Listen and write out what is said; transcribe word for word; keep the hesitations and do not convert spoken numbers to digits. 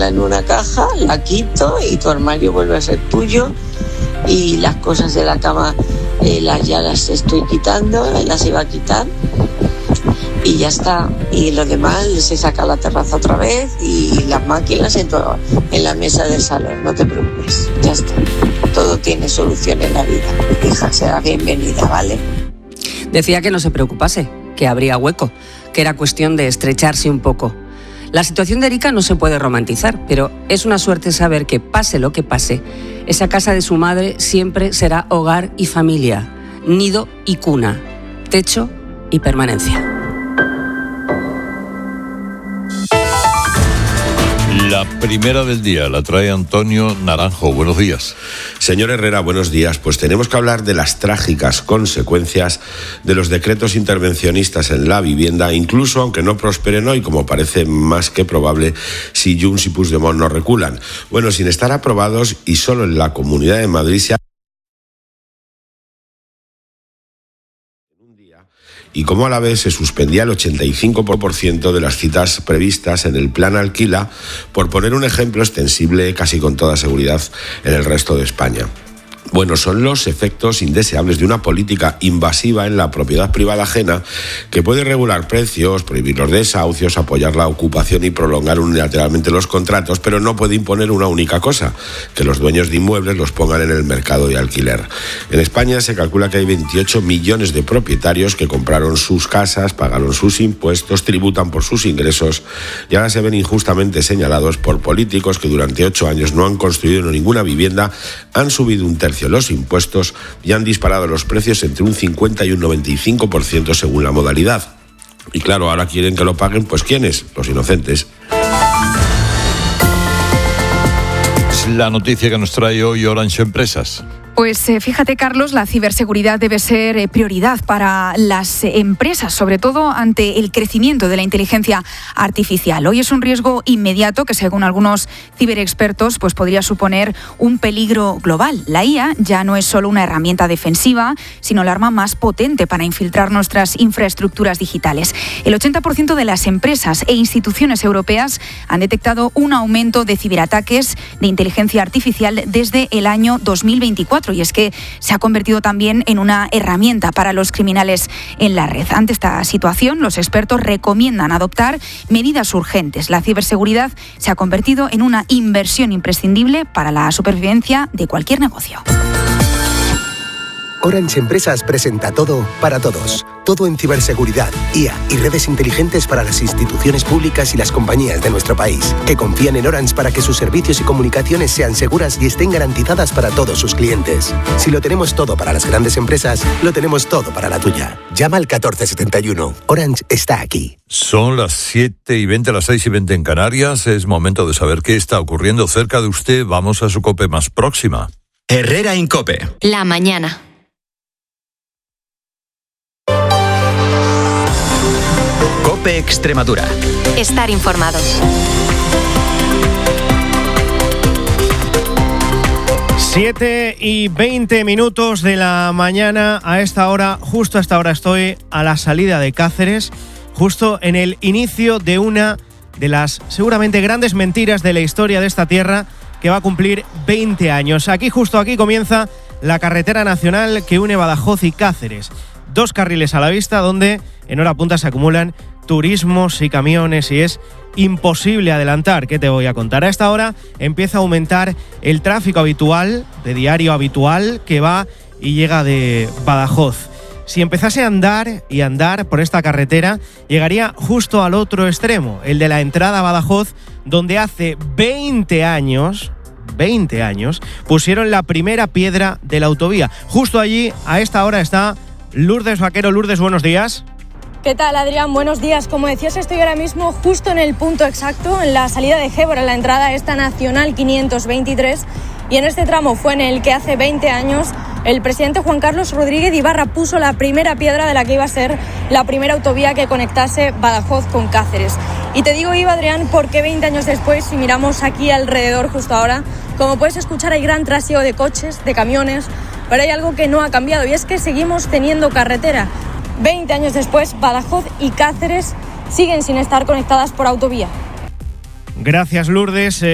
en una caja, la quito y tu armario vuelve a ser tuyo, y las cosas de la cama eh, las, ya las estoy quitando, las iba a quitar y ya está. Y lo demás se saca a la terraza otra vez y las máquinas en, todo, en la mesa del salón, no te preocupes, ya está. Todo tiene solución en la vida, hija, será bienvenida, ¿vale? Decía que no se preocupase, que habría hueco, que era cuestión de estrecharse un poco. La situación de Erika no se puede romantizar, pero es una suerte saber que, pase lo que pase, esa casa de su madre siempre será hogar y familia, nido y cuna, techo y permanencia. La primera del día la trae Antonio Naranjo. Buenos días. Señor Herrera, buenos días. Pues tenemos que hablar de las trágicas consecuencias de los decretos intervencionistas en la vivienda, incluso aunque no prosperen hoy, como parece más que probable si Junts y Puigdemont no reculan. Bueno, sin estar aprobados y solo en la Comunidad de Madrid se ha... y como a la vez se suspendía el ochenta y cinco por ciento de las citas previstas en el plan Alquila, por poner un ejemplo extensible casi con toda seguridad en el resto de España. Bueno, son los efectos indeseables de una política invasiva en la propiedad privada ajena que puede regular precios, prohibir los desahucios, apoyar la ocupación y prolongar unilateralmente los contratos, pero no puede imponer una única cosa, que los dueños de inmuebles los pongan en el mercado de alquiler. En España se calcula que hay veintiocho millones de propietarios que compraron sus casas, pagaron sus impuestos, tributan por sus ingresos y ahora se ven injustamente señalados por políticos que durante ocho años no han construido ninguna vivienda, han subido un tercio los impuestos y han disparado los precios entre un cincuenta y un noventa y cinco por ciento según la modalidad. Y claro, ahora quieren que lo paguen, pues ¿quiénes? Los inocentes. Es la noticia que nos trae hoy Orange Empresas. Pues eh, fíjate, Carlos, la ciberseguridad debe ser eh, prioridad para las eh, empresas, sobre todo ante el crecimiento de la inteligencia artificial. Hoy es un riesgo inmediato que, según algunos ciberexpertos, pues podría suponer un peligro global. La I A ya no es solo una herramienta defensiva, sino el arma más potente para infiltrar nuestras infraestructuras digitales. El ochenta por ciento de las empresas e instituciones europeas han detectado un aumento de ciberataques de inteligencia artificial desde el año dos mil veinticuatro. Y es que se ha convertido también en una herramienta para los criminales en la red. Ante esta situación, los expertos recomiendan adoptar medidas urgentes. La ciberseguridad se ha convertido en una inversión imprescindible para la supervivencia de cualquier negocio. Orange Empresas presenta todo para todos. Todo en ciberseguridad, I A y redes inteligentes para las instituciones públicas y las compañías de nuestro país, que confían en Orange para que sus servicios y comunicaciones sean seguras y estén garantizadas para todos sus clientes. Si lo tenemos todo para las grandes empresas, lo tenemos todo para la tuya. Llama al catorce setenta y uno. Orange está aquí. Son las siete y veinte, las seis y veinte en Canarias. Es momento de saber qué está ocurriendo cerca de usted. Vamos a su COPE más próxima. Herrera en COPE. La mañana. COPE Extremadura. Estar informados. siete y veinte minutos de la mañana. A esta hora, justo a esta hora estoy a la salida de Cáceres, justo en el inicio de una de las seguramente grandes mentiras de la historia de esta tierra, que va a cumplir veinte años. Aquí, justo aquí, comienza la carretera nacional que une Badajoz y Cáceres. Dos carriles a la vista donde en hora punta se acumulan turismos y camiones y es imposible adelantar. ¿Qué te voy a contar? A esta hora empieza a aumentar el tráfico habitual, de diario habitual, que va y llega de Badajoz. Si empezase a andar y andar por esta carretera, llegaría justo al otro extremo, el de la entrada a Badajoz, donde hace veinte años, veinte años, pusieron la primera piedra de la autovía. Justo allí, a esta hora, está Lourdes Vaquero. Lourdes, buenos días. ¿Qué tal, Adrián? Buenos días. Como decías, estoy ahora mismo justo en el punto exacto, en la salida de Gébora, en la entrada a esta Nacional quinientos veintitrés, y en este tramo fue en el que hace veinte años el presidente Juan Carlos Rodríguez Ibarra puso la primera piedra de la que iba a ser la primera autovía que conectase Badajoz con Cáceres. Y te digo iba, Adrián, porque veinte años después, si miramos aquí alrededor justo ahora, como puedes escuchar, hay gran trasiego de coches, de camiones, pero hay algo que no ha cambiado y es que seguimos teniendo carretera. veinte años después, Badajoz y Cáceres siguen sin estar conectadas por autovía. Gracias, Lourdes.